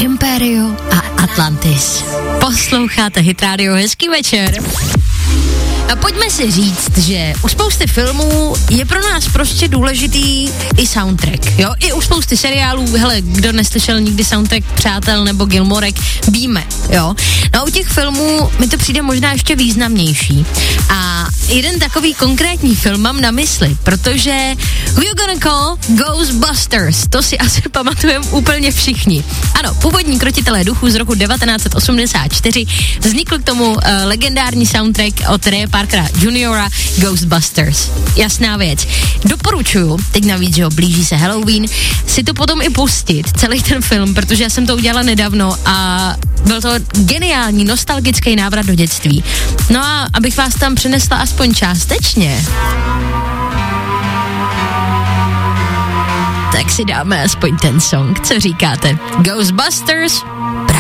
Imperio a Atlantis. Posloucháte Hit Radio, hezký večer. A pojďme si říct, že u spousty filmů je pro nás prostě důležitý i soundtrack, jo? I u spousty seriálů, hele, kdo neslyšel nikdy soundtrack Přátel nebo Gilmorek, víme, jo? No a u těch filmů mi to přijde možná ještě významnější. A jeden takový konkrétní film mám na mysli, protože Who You Gonna Call Ghostbusters, to si asi pamatujeme úplně všichni. Ano, původní Krotitelé duchů z roku 1984, vznikl k tomu legendární soundtrack od Ray Parkera Juniora, Ghostbusters. Jasná věc. Doporučuju, teď navíc, že blíží se Halloween, si to potom i pustit, celý ten film, protože já jsem to udělala nedávno a byl to geniální, nostalgický návrat do dětství. No a abych vás tam přinesla aspoň částečně, tak si dáme aspoň ten song. Co říkáte? Ghostbusters,